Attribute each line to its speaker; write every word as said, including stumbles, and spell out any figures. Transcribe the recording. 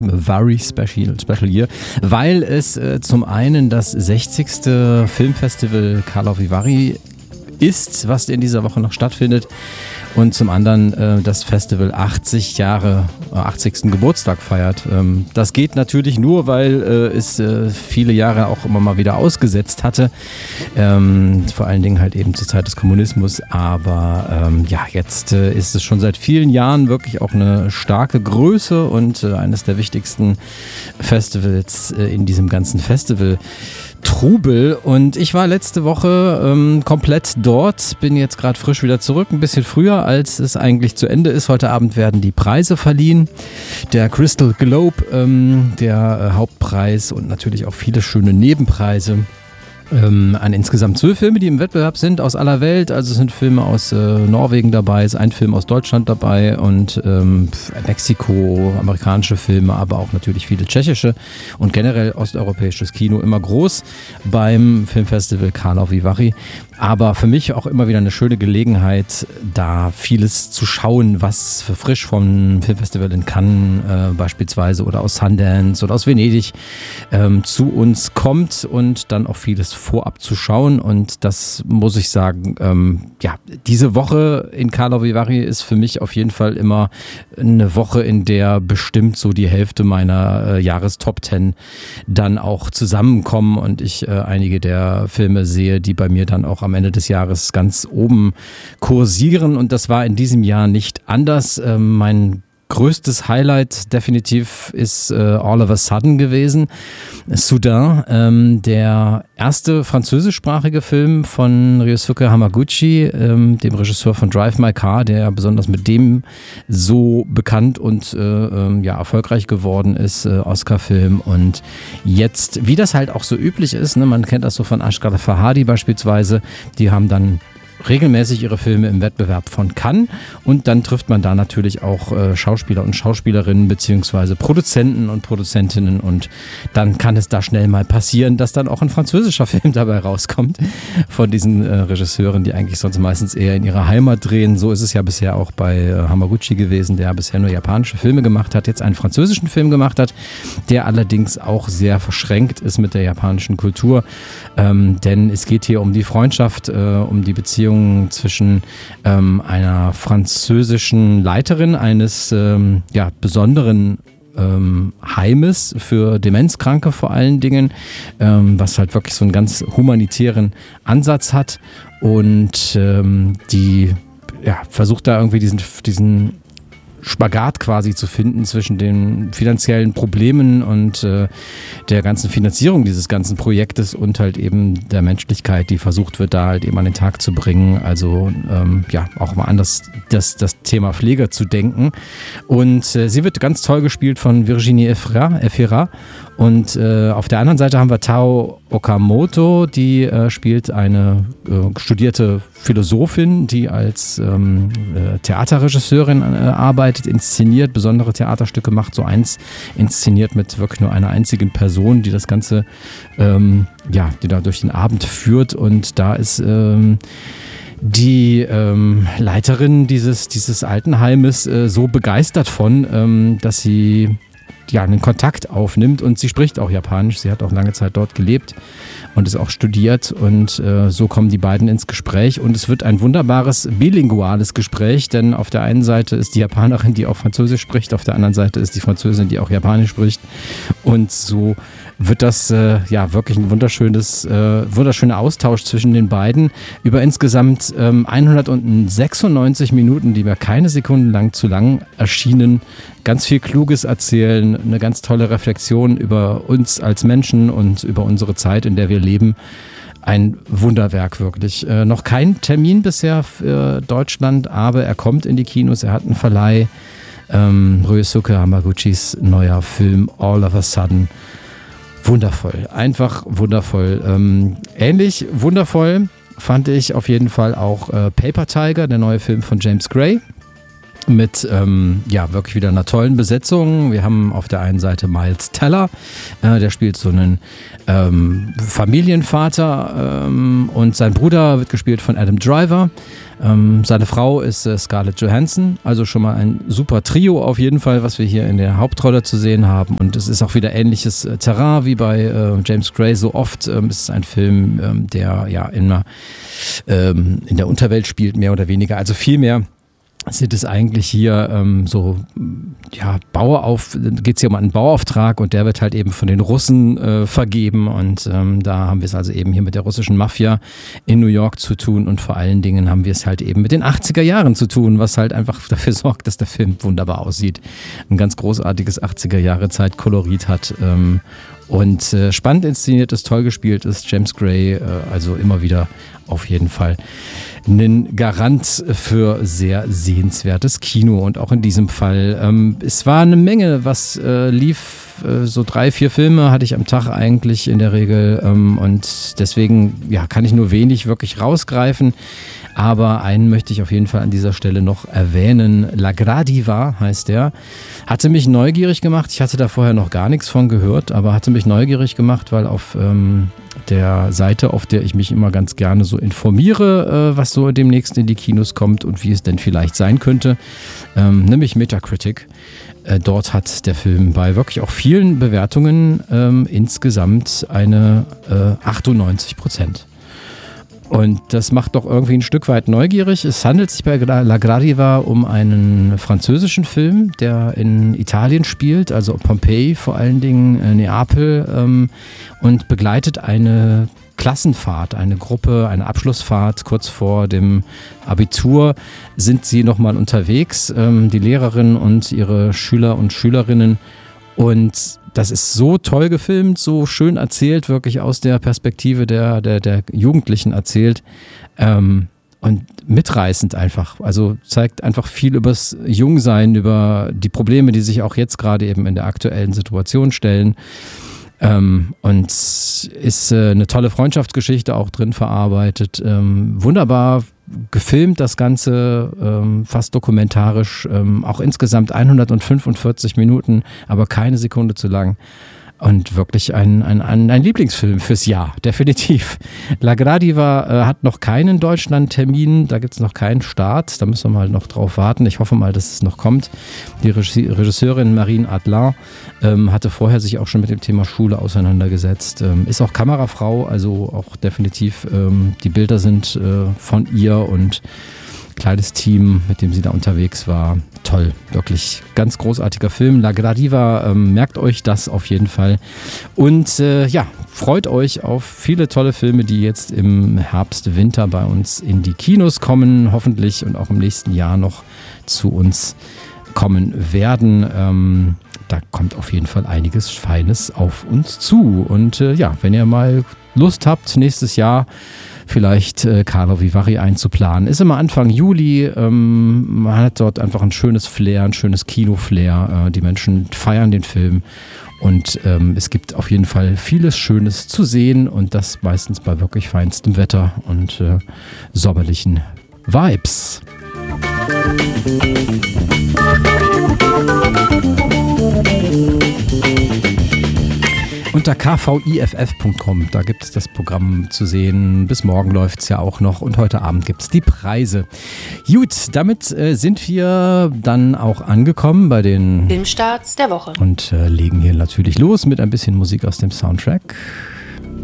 Speaker 1: Very Special, Special Year, weil es äh, zum einen das sechzigste Filmfestival Karlovy Vary ist, was in dieser Woche noch stattfindet, und zum anderen äh, das Festival achtzig Jahre, äh, achtzigsten Geburtstag feiert. Ähm, das geht natürlich nur, weil äh, es äh, viele Jahre auch immer mal wieder ausgesetzt hatte, ähm, vor allen Dingen halt eben zur Zeit des Kommunismus, aber ähm, ja, jetzt äh, ist es schon seit vielen Jahren wirklich auch eine starke Größe und äh, eines der wichtigsten Festivals äh, in diesem ganzen Festival Trubel. Und ich war letzte Woche ähm, komplett dort, bin jetzt gerade frisch wieder zurück, ein bisschen früher, als es eigentlich zu Ende ist. Heute Abend werden die Preise verliehen. Der Crystal Globe, ähm, der äh, Hauptpreis, und natürlich auch viele schöne Nebenpreise. Ähm, an insgesamt zwölf Filme, die im Wettbewerb sind, aus aller Welt. Also es sind Filme aus äh, Norwegen dabei, es ist ein Film aus Deutschland dabei und ähm, Mexiko, amerikanische Filme, aber auch natürlich viele tschechische und generell osteuropäisches Kino, immer groß beim Filmfestival Karlovy Vary. Aber für mich auch immer wieder eine schöne Gelegenheit, da vieles zu schauen, was für frisch vom Filmfestival in Cannes äh, beispielsweise oder aus Sundance oder aus Venedig ähm, zu uns kommt und dann auch vieles vorab zu schauen. Und das muss ich sagen, ähm, ja, diese Woche in Karlovy Vary ist für mich auf jeden Fall immer eine Woche, in der bestimmt so die Hälfte meiner äh, Jahrestop zehn dann auch zusammenkommen und ich äh, einige der Filme sehe, die bei mir dann auch am Ende des Jahres ganz oben kursieren, und das war in diesem Jahr nicht anders. Ähm, mein größtes Highlight definitiv ist äh, All of a Sudden gewesen. Soudain, ähm, der erste französischsprachige Film von Ryosuke Hamaguchi, ähm, dem Regisseur von Drive My Car, der besonders mit dem so bekannt und äh, ähm, ja, erfolgreich geworden ist, äh, Oscar-Film. Und jetzt, wie das halt auch so üblich ist, ne, man kennt das so von Ashghar Farhadi beispielsweise, die haben dann regelmäßig ihre Filme im Wettbewerb von Cannes, und dann trifft man da natürlich auch äh, Schauspieler und Schauspielerinnen beziehungsweise Produzenten und Produzentinnen, und dann kann es da schnell mal passieren, dass dann auch ein französischer Film dabei rauskommt von diesen äh, Regisseuren, die eigentlich sonst meistens eher in ihrer Heimat drehen. So ist es ja bisher auch bei äh, Hamaguchi gewesen, der bisher nur japanische Filme gemacht hat, jetzt einen französischen Film gemacht hat, der allerdings auch sehr verschränkt ist mit der japanischen Kultur, ähm, denn es geht hier um die Freundschaft, äh, um die Beziehung zwischen ähm, einer französischen Leiterin eines ähm, ja, besonderen ähm, Heimes für Demenzkranke vor allen Dingen, ähm, was halt wirklich so einen ganz humanitären Ansatz hat, und ähm, die ja, versucht da irgendwie diesen, diesen Spagat quasi zu finden zwischen den finanziellen Problemen und äh, der ganzen Finanzierung dieses ganzen Projektes und halt eben der Menschlichkeit, die versucht wird, da halt eben an den Tag zu bringen. Also ähm, ja, auch mal anders das, das Thema Pflege zu denken. Und äh, sie wird ganz toll gespielt von Virginie Efira. Und äh, auf der anderen Seite haben wir Tao Okamoto, die äh, spielt eine äh, studierte Philosophin, die als ähm, äh, Theaterregisseurin äh, arbeitet, inszeniert, besondere Theaterstücke macht, so eins inszeniert mit wirklich nur einer einzigen Person, die das Ganze, ähm, ja, die da durch den Abend führt, und da ist ähm, die ähm, Leiterin dieses, dieses Altenheimes äh, so begeistert von, ähm, dass sie ja, einen Kontakt aufnimmt, und sie spricht auch Japanisch. Sie hat auch lange Zeit dort gelebt und ist auch studiert, und äh, so kommen die beiden ins Gespräch, und es wird ein wunderbares bilinguales Gespräch, denn auf der einen Seite ist die Japanerin, die auch Französisch spricht, auf der anderen Seite ist die Französin, die auch Japanisch spricht, und so wird das äh, ja wirklich ein wunderschönes, äh, wunderschöner Austausch zwischen den beiden über insgesamt ähm, hundertsechsundneunzig Minuten, die mir keine Sekunde lang zu lang erschienen. Ganz viel Kluges erzählen, eine ganz tolle Reflexion über uns als Menschen und über unsere Zeit, in der wir leben. Ein Wunderwerk wirklich. Äh, noch kein Termin bisher für Deutschland, aber er kommt in die Kinos, er hat einen Verleih. Ähm, Ryosuke Hamaguchis neuer Film All of a Sudden. Wundervoll, einfach wundervoll. Ähm, ähnlich wundervoll fand ich auf jeden Fall auch äh, Paper Tiger, der neue Film von James Gray. mit ähm, ja wirklich wieder einer tollen Besetzung. Wir haben auf der einen Seite Miles Teller, äh, der spielt so einen ähm, Familienvater ähm, und sein Bruder wird gespielt von Adam Driver. Ähm, seine Frau ist äh, Scarlett Johansson, also schon mal ein super Trio auf jeden Fall, was wir hier in der Hauptrolle zu sehen haben. Und es ist auch wieder ähnliches äh, Terrain wie bei äh, James Gray so oft. Ähm, es ist ein Film, ähm, der ja in, einer, ähm, in der Unterwelt spielt, mehr oder weniger, also viel mehr. Sind es eigentlich hier ähm, so, ja, Bauauf, geht es hier um einen Bauauftrag und der wird halt eben von den Russen äh, vergeben und ähm, da haben wir es also eben hier mit der russischen Mafia in New York zu tun und vor allen Dingen haben wir es halt eben mit den achtziger Jahren zu tun, was halt einfach dafür sorgt, dass der Film wunderbar aussieht. Ein ganz großartiges achtziger Jahre Zeitkolorit hat ähm, und äh, spannend inszeniert ist, toll gespielt ist, James Gray, äh, also immer wieder auf jeden Fall ein Garant für sehr sehenswertes Kino und auch in diesem Fall. Ähm, es war eine Menge, was äh, lief, äh, so drei, vier Filme hatte ich am Tag eigentlich in der Regel ähm, und deswegen ja, kann ich nur wenig wirklich rausgreifen, aber einen möchte ich auf jeden Fall an dieser Stelle noch erwähnen. La Gradiva heißt der. Hatte mich neugierig gemacht, ich hatte da vorher noch gar nichts von gehört, aber hatte mich neugierig gemacht, weil auf ähm, der Seite, auf der ich mich immer ganz gerne so informiere, äh, was so demnächst in die Kinos kommt und wie es denn vielleicht sein könnte, ähm, nämlich Metacritic. Äh, dort hat der Film bei wirklich auch vielen Bewertungen ähm, insgesamt eine äh, achtundneunzig Prozent. Und das macht doch irgendwie ein Stück weit neugierig. Es handelt sich bei La Gradiva um einen französischen Film, der in Italien spielt, also Pompeji vor allen Dingen, äh, Neapel, ähm, und begleitet eine Klassenfahrt, eine Gruppe, eine Abschlussfahrt. Kurz vor dem Abitur sind sie nochmal unterwegs, ähm, die Lehrerin und ihre Schüler und Schülerinnen. Und das ist so toll gefilmt, so schön erzählt, wirklich aus der Perspektive der, der, der Jugendlichen erzählt ähm, und mitreißend einfach. Also zeigt einfach viel übers Jungsein, über die Probleme, die sich auch jetzt gerade eben in der aktuellen Situation stellen. Ähm, und ist äh, eine tolle Freundschaftsgeschichte auch drin verarbeitet. Ähm, wunderbar gefilmt das Ganze, ähm, fast dokumentarisch, ähm, auch insgesamt hundertfünfundvierzig Minuten, aber keine Sekunde zu lang. Und wirklich ein, ein, ein, ein Lieblingsfilm fürs Jahr, definitiv. La Gradiva äh, hat noch keinen Deutschland-Termin, da gibt es noch keinen Start, da müssen wir mal noch drauf warten. Ich hoffe mal, dass es noch kommt. Die Regisseurin Marine Adler ähm, hatte vorher sich auch schon mit dem Thema Schule auseinandergesetzt, ähm, ist auch Kamerafrau, also auch definitiv, ähm, die Bilder sind äh, von ihr und kleines Team, mit dem sie da unterwegs war. Toll, wirklich ganz großartiger Film. La Gradiva, ähm, merkt euch das auf jeden Fall. Und äh, ja, freut euch auf viele tolle Filme, die jetzt im Herbst, Winter bei uns in die Kinos kommen, hoffentlich und auch im nächsten Jahr noch zu uns kommen werden. Ähm, da kommt auf jeden Fall einiges Feines auf uns zu. Und äh, ja, wenn ihr mal Lust habt, nächstes Jahr vielleicht äh, Carlo Vivari einzuplanen. Ist immer Anfang Juli, ähm, man hat dort einfach ein schönes Flair, ein schönes Kino-Flair. Äh, die Menschen feiern den Film und ähm, es gibt auf jeden Fall vieles Schönes zu sehen und das meistens bei wirklich feinstem Wetter und äh, sommerlichen Vibes. Unter k v i f f punkt com, da gibt es das Programm zu sehen. Bis morgen läuft es ja auch noch und heute Abend gibt es die Preise. Gut, damit äh, sind wir dann auch angekommen bei den
Speaker 2: Filmstarts der Woche.
Speaker 1: Und äh, legen hier natürlich los mit ein bisschen Musik aus dem Soundtrack.